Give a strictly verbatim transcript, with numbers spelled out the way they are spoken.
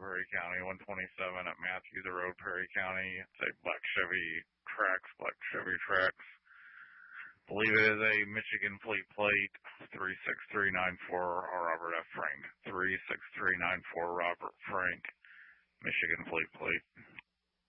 Perry County, one twenty-seven at Matthews Road, Perry County. It's a black Chevy Trax, black Chevy Trax. I believe it is a Michigan fleet plate, three six three nine four, Robert F. Frank. three six three nine four, Robert Frank, Michigan fleet plate.